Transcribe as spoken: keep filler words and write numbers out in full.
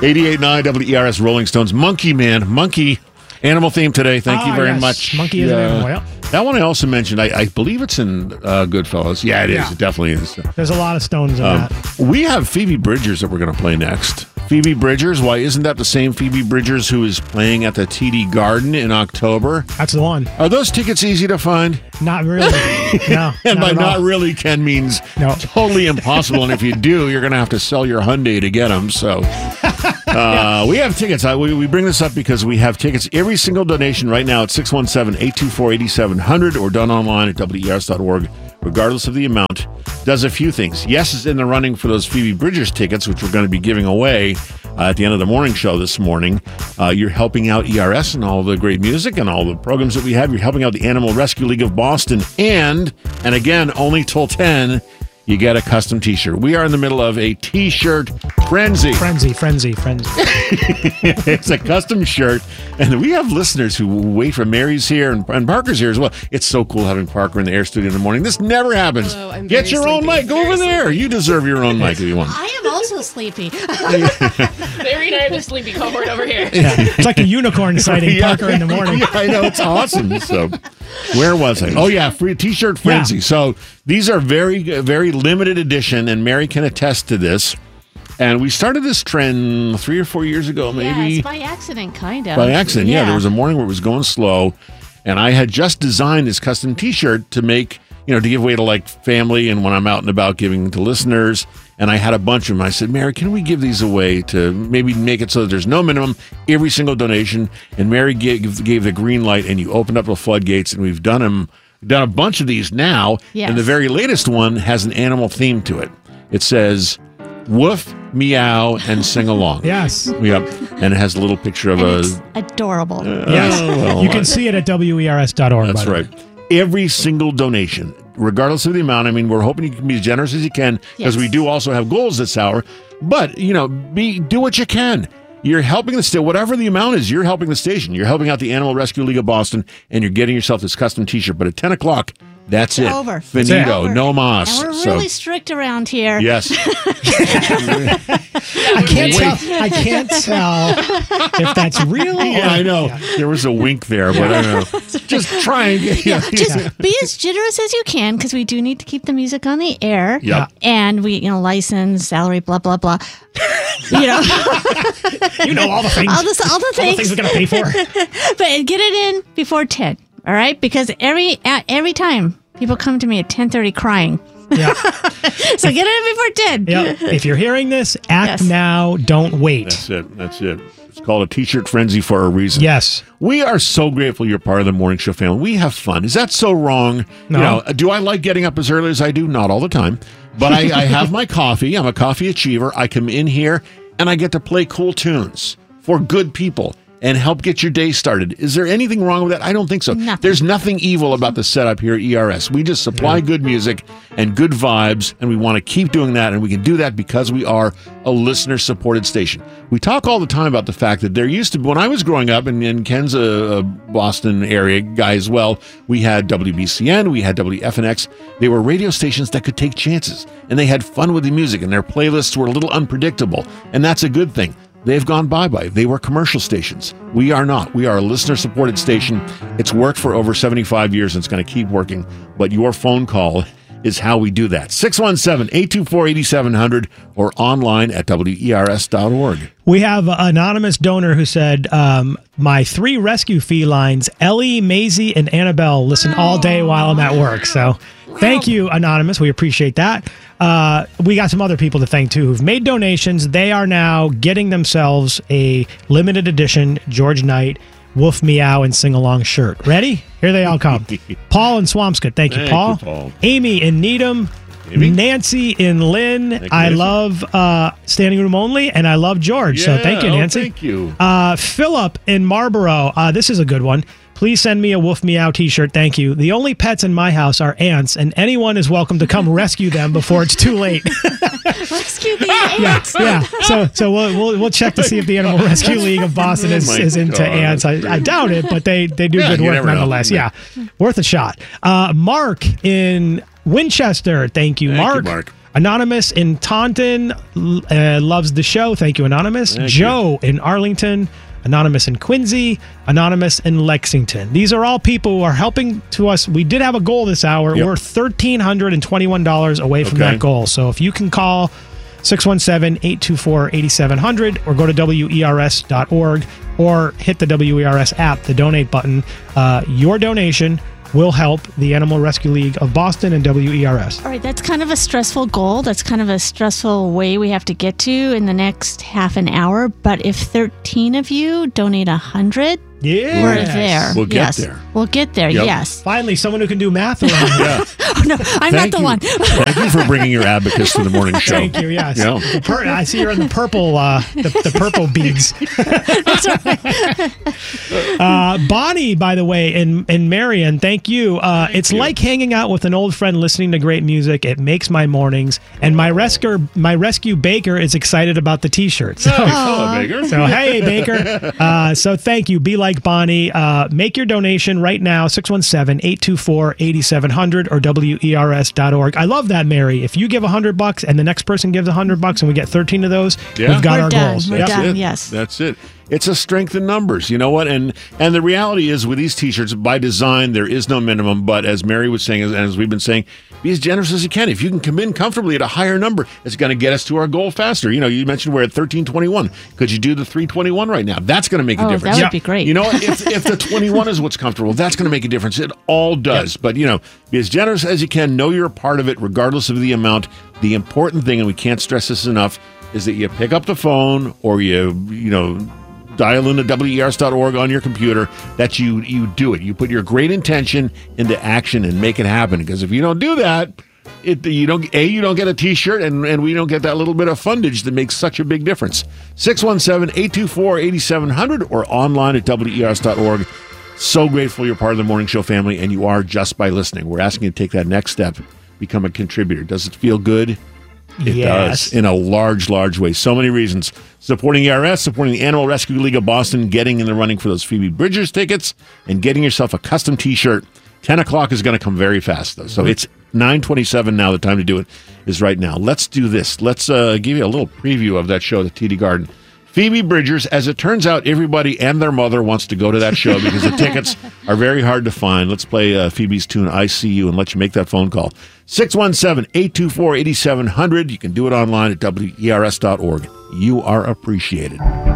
eighty-eight point nine W E R S Rolling Stones. Monkey Man. Monkey. Animal theme today. Thank ah, you very yes. much. Monkey is yeah. an animal, yeah. That one I also mentioned. I, I believe it's in uh, Goodfellas. Yeah, it is. Yeah. It definitely is. There's a lot of Stones in Um, that. we have Phoebe Bridgers that we're going to play next. Phoebe Bridgers. Why isn't that the same Phoebe Bridgers who is playing at the T D Garden in October? That's the one. Are those tickets easy to find? Not really. No. And not by at not all. really, Ken means No. totally impossible. And if you do, you're going to have to sell your Hyundai to get them. So uh, we have tickets. I, we, we bring this up because we have tickets. Every single donation right now at six one seven, eight two four, eight seven zero zero or done online at W E R S dot org, regardless of the amount, does a few things. Yes, is in the running for those Phoebe Bridgers tickets, which we're going to be giving away uh, at the end of the morning show this morning. Uh, you're helping out E R S and all the great music and all the programs that we have. You're helping out the Animal Rescue League of Boston. And, and again, only till ten, you get a custom T-shirt. We are in the middle of a T-shirt frenzy. Frenzy, frenzy, frenzy. It's a custom shirt. And we have listeners who wait for Mary's here and, and Parker's here as well. It's so cool having Parker in the Air Studio in the morning. This never happens. Hello, I'm Get very your own sleepy. mic. Go over there. You deserve your own mic if you want. I am also sleepy. Mary and I are the sleepy cohort over here. Yeah. It's like a unicorn sighting Yeah. Parker in the morning. Yeah, I know. It's awesome. So, where was I? Oh, yeah. Free T-shirt frenzy. Yeah. So, these are very, very limited edition, and Mary can attest to this. And we started this trend three or four years ago, maybe. Yeah, it's by accident, kind of. By accident, yeah. There was a morning where it was going slow, and I had just designed this custom T-shirt to make, you know, to give away to like family and when I'm out and about giving to listeners. And I had a bunch of them. I said, Mary, can we give these away to maybe make it so that there's no minimum every single donation? And Mary gave, gave the green light, and you opened up the floodgates, and we've done them, done a bunch of these now. Yes. And the very latest one has an animal theme to it. It says, woof, meow, and sing along. Yes. Yep. And it has a little picture of And a... it's adorable. Yes. Oh, well, you can see it at W E R S dot org. That's by the right. way. Every single donation, regardless of the amount. I mean, we're hoping you can be as generous as you can because Yes. we do also have goals this hour. But, you know, be do what you can. You're helping the station, whatever the amount is, you're helping the station. You're helping out the Animal Rescue League of Boston, and you're getting yourself this custom T-shirt. But at ten o'clock, that's it. Over. Finito. Over. No mas. And we're So, really strict around here. yes. I can't tell. I can't tell if that's real. Or, Yeah, I know. There was a wink there, but I don't know. Just try and get... Yeah, just be as generous as you can because we do need to keep the music on the air. Yep. And we, you know, license, salary, blah, blah, blah. You know, You know all the things. all, this, all the all the things. things we're gonna pay for. But get it in before ten, all right? Because every uh, every time people come to me at ten thirty crying. Yeah. So get it in before ten. Yep. If you're hearing this, act Yes. now. Don't wait. That's it. That's it. It's called a T-shirt frenzy for a reason. Yes. We are so grateful you're part of the morning show family. We have fun. Is that so wrong? No. You know, do I like getting up as early as I do? Not all the time. But I, I have my coffee. I'm a coffee achiever. I come in here and I get to play cool tunes for good people and help get your day started. Is there anything wrong with that? I don't think so. Nothing. There's nothing evil about the setup here at E R S. We just supply good music and good vibes, and we want to keep doing that, and we can do that because we are a listener-supported station. We talk all the time about the fact that there used to be, when I was growing up, and, and Ken's a, a Boston area guy as well, we had W B C N, we had W F N X. They were radio stations that could take chances, and they had fun with the music, and their playlists were a little unpredictable, and that's a good thing. They've gone bye-bye. They were commercial stations. We are not. We are a listener-supported station. It's worked for over seventy-five years, and it's going to keep working. But your phone call is how we do that. six one seven, eight two four, eight seven zero zero or online at W E R S dot org. We have an anonymous donor who said, um, my three rescue felines, Ellie, Maisie, and Annabelle, listen all day while I'm at work. So thank you, Anonymous. We appreciate that. Uh, we got some other people to thank, too, who've made donations. They are now getting themselves a limited edition George Knight Woof Meow and Sing Along shirt. Ready? Here they all come. Paul in Swampscott. Thank you, Thank Paul. you, Paul. Amy in Needham. Amy? Nancy in Lynn. Thank you, I Nancy. love uh, Standing Room Only, and I love George. so thank you, oh, Nancy. thank you. Uh, Philip in Marlboro. Uh, this is a good one. Please send me a Woof Meow t-shirt. Thank you. The only pets in my house are ants, and anyone is welcome to come rescue them before it's too late. Rescue the yeah, ants. yeah. So, so we'll, we'll we'll check to see if the Animal Rescue League of Boston Oh is, my is into God. ants. I, I doubt it, but they, they do Yeah, good you work never know. nonetheless. Yeah, worth a shot. Uh, Mark in Winchester. Thank you, Thank you, Mark. Mark. Anonymous in Taunton uh, loves the show. Thank you, Anonymous. Thank Joe in Arlington. Anonymous in Quincy, Anonymous in Lexington. These are all people who are helping to us. We did have a goal this hour. Yep. We're one thousand three hundred twenty-one dollars away from Okay. that goal. So if you can call six one seven, eight two four, eight seven zero zero or go to W E R S dot org or hit the W E R S app, the donate button, uh, your donation will help the Animal Rescue League of Boston and W E R S. All right, that's kind of a stressful goal. That's kind of a stressful way we have to get to in the next half an hour. But if thirteen of you donate one hundred, Yeah. we're there. We'll get yes. there. We'll get there, Yep. yes. Finally, someone who can do math around here. Yeah. Oh, no, I'm Thank not the you. one. Thank you for bringing your abacus to the morning show. Thank you. Yes. Yeah. The pur- I see you're in the purple. Uh, the, the purple beads. uh, Bonnie, by the way, and and Marion, thank you. Uh, it's you. like hanging out with an old friend, listening to great music. It makes my mornings. And my rescue, my rescue Baker is excited about the T-shirt. So, Hello, Baker. so hey, Baker. Uh, so thank you. Be like Bonnie. Uh, make your donation right now. six one seven, eight two four, eight seven zero zero or W E R S dot org. I love that, Mary. If you give a hundred bucks and the next person gives a hundred bucks and we get thirteen of those, Yeah. we've got We're our done. goals. We're Yep. done. It. yes. That's it. It's a strength in numbers. You know what? And and the reality is with these T-shirts, by design, there is no minimum. But as Mary was saying, and as we've been saying, be as generous as you can. If you can come in comfortably at a higher number, it's going to get us to our goal faster. You know, you mentioned we're at thirteen twenty-one. Could you do the three twenty-one right now? That's going to make a Oh, difference. that would be great. You know what? If, if the twenty-one is what's comfortable, that's going to make a difference. It all does. But, you know, be as generous as you can. Know you're a part of it, regardless of the amount. The important thing, and we can't stress this enough, is that you pick up the phone or you, you know, dial into W E R S dot org on your computer, that you you do it. You put your great intention into action and make it happen. Because if you don't do that, it you don't a you don't get a T-shirt, and, and we don't get that little bit of fundage that makes such a big difference. six one seven, eight two four, eight seven zero zero or online at W E R S dot org. So grateful you're part of the Morning Show family, and you are just by listening. We're asking you to take that next step, become a contributor. Does it feel good? It Yes. does, in a large, large way. So many reasons. Supporting E R S, supporting the Animal Rescue League of Boston, getting in the running for those Phoebe Bridgers tickets, and getting yourself a custom T-shirt. ten o'clock is going to come very fast, though. So it's nine twenty-seven now. The time to do it is right now. Let's do this. Let's uh, give you a little preview of that show at the T D Garden. Phoebe Bridgers, as it turns out, everybody and their mother wants to go to that show because the tickets are very hard to find. Let's play uh, Phoebe's tune, I See You, and let you make that phone call. six one seven, eight two four, eight seven zero zero. You can do it online at W E R S dot org. You are appreciated.